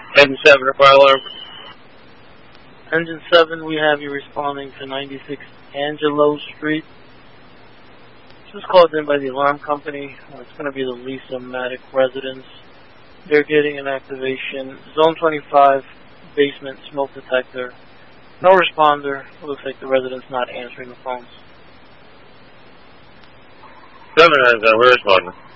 Engine 7, fire alarm. Engine 7, we have you responding to 96 Angelo Street. This is called in by the alarm company. It's going to be the Lisa Maddox residence. They're getting an activation. Zone 25, basement smoke detector. No responder. It looks like the resident's not answering the phones. 7 we're responding.